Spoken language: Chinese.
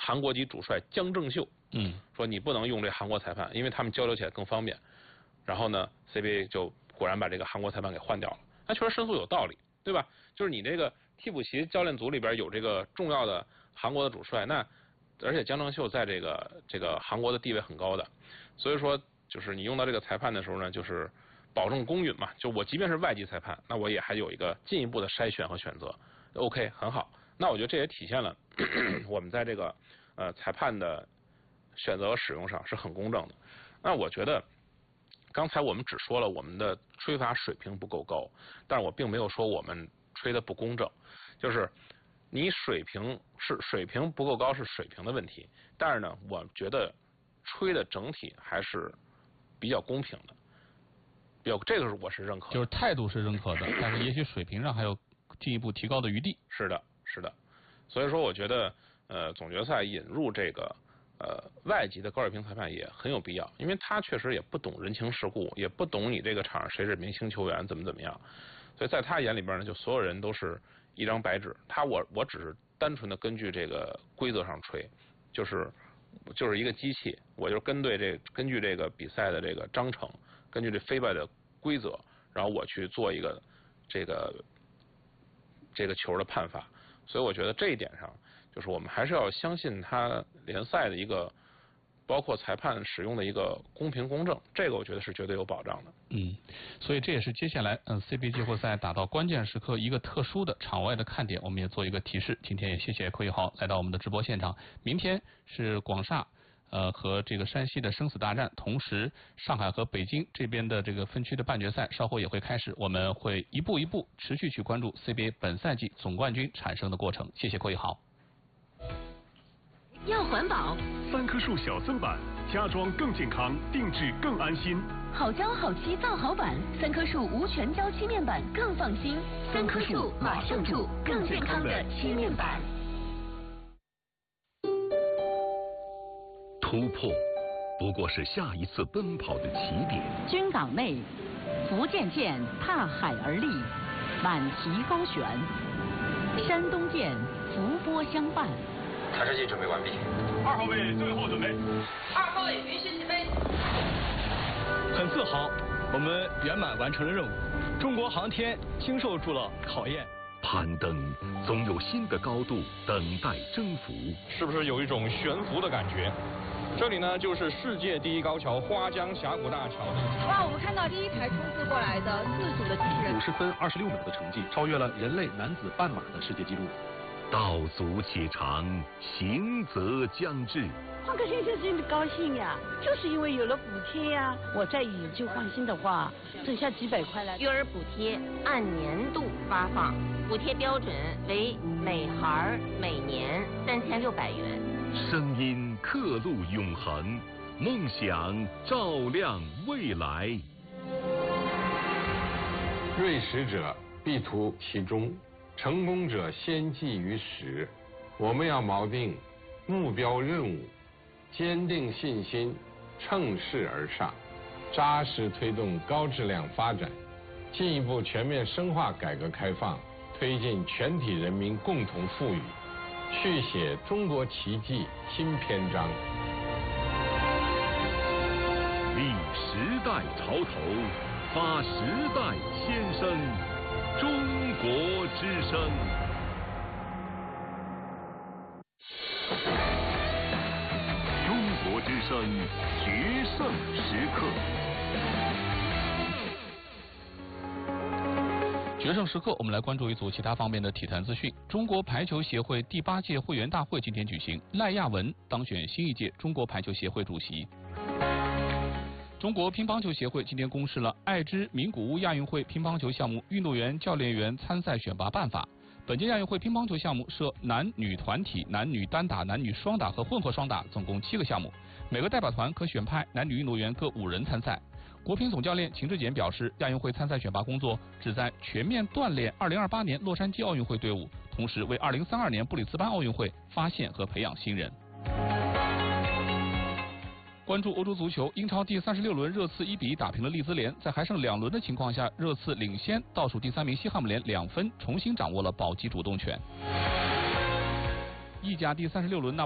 韩国籍主帅姜正秀，说你不能用这韩国裁判，因为他们交流起来更方便。然后呢 ，CBA 就果然把这个韩国裁判给换掉了。那确实申诉有道理，对吧？就是你这个替补席教练组里边有这个重要的韩国的主帅，那而且姜正秀在这个韩国的地位很高的，所以说就是你用到这个裁判的时候呢，就是保证公允嘛。就我即便是外籍裁判，那我也还有一个进一步的筛选和选择。OK， 很好。那我觉得这也体现了我们在这个裁判的选择和使用上是很公正的。那我觉得刚才我们只说了我们的吹罚水平不够高，但是我并没有说我们吹的不公正，就是你水平不够高是水平的问题，但是呢，我觉得吹的整体还是比较公平的，这个我是认可的， 就是态度是认可的，但是也许水平上还有进一步提高的余地。 是的，是的。所以说，我觉得总决赛引入这个外籍的高水平裁判也很有必要，因为他确实也不懂人情世故，也不懂你这个场上谁是明星球员怎么样，所以在他眼里边呢，就所有人都是一张白纸。我只是单纯的根据这个规则上吹，就是一个机器，我就根据这个比赛的这个章程，根据这FIBA的规则，然后我去做一个这个球的判罚。所以我觉得这一点上，就是我们还是要相信他联赛的一个，包括裁判使用的一个公平公正，这个我觉得是绝对有保障的。 所以这也是接下来CBA 季后赛打到关键时刻一个特殊的场外的看点，我们也做一个提示。今天也谢谢寇一豪来到我们的直播现场。明天是广厦和这个山西的生死大战，同时上海和北京这边的这个分区的半决赛稍后也会开始，我们会一步一步持续去关注 CBA 本赛季总冠军产生的过程。谢谢寇一豪。 要环保 ，3棵树小森板，家装更健康，定制更安心。 好胶好漆造好板，3棵树无全胶漆面板更放心。3棵树马上住更健康的漆面板。 突破不过是下一次奔跑的起点。 军港内，福建舰踏海而立，满旗高悬；山东舰伏波相伴。 探视器准备完毕。 2号位最后准备。 2号位允许起飞。 很自豪，我们圆满完成了任务。中国航天经受住了考验。 攀登总有新的高度等待征服。 是不是有一种悬浮的感觉？这里呢，就是世界第一高桥花江峡谷大桥。 哇，我们看到第一台冲刺过来的自主的机器人 ，50分26秒的成绩，超越了人类男子半马的世界纪录。 道阻且长，行则将至。 换个先生真的高兴呀，就是因为有了补贴呀。我再以旧换新的话，剩下几百块了。 育儿补贴按年度发放，补贴标准为每孩每年3600元。 声音刻录永恒，梦想照亮未来。 锐识者必图其中，成功者先记于始。我们要锚定目标任务，坚定信心，乘势而上，扎实推动高质量发展，进一步全面深化改革开放，推进全体人民共同富裕，续写中国奇迹新篇章。 立时代潮头，发时代先声，中国之声。中国之声决胜时刻。 决胜时刻，我们来关注一组其他方面的体坛资讯。中国排球协会第8届会员大会今天举行，赖亚文当选新一届中国排球协会主席。中国乒乓球协会今天公示了爱知名古屋亚运会乒乓球项目运动员教练员参赛选拔办法。本届亚运会乒乓球项目设男女团体、男女单打、男女双打和混合双打，总共7个项目。每个代表团可选派男女运动员各5人参赛。国乒总教练秦志戬表示，亚运会参赛选拔工作旨在全面锻炼2028年洛杉矶奥运会队伍，同时为2032年布里斯班奥运会发现和培养新人。关注欧洲足球，英超第36轮，热刺1比1打平了利兹联，在还剩2轮的情况下，热刺领先倒数第3名西汉姆联2分，重新掌握了保级主动权。意甲第36轮，